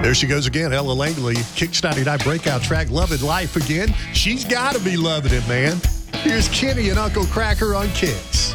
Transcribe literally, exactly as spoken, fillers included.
There she goes again, Ella Langley, Kicks ninety-nine breakout track, Loving Life again. She's got to be loving it, man. Here's Kenny and Uncle Kracker on Kicks.